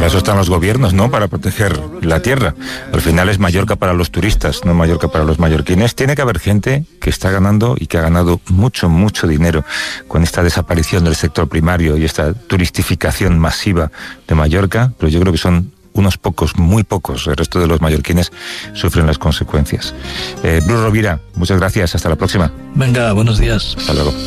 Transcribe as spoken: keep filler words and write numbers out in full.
eso están los gobiernos, ¿no? Para proteger la tierra. Al final es Mallorca para los turistas, no Mallorca para los mallorquines. Tiene que haber gente que está ganando y que ha ganado mucho, mucho dinero con esta desaparición del sector primario y esta turistificación masiva de Mallorca, pero yo creo que son unos pocos, muy pocos. El resto de los mallorquines sufren las consecuencias. Eh, Bruce Rovira, muchas gracias. Hasta la próxima. Venga, buenos días. Hasta luego.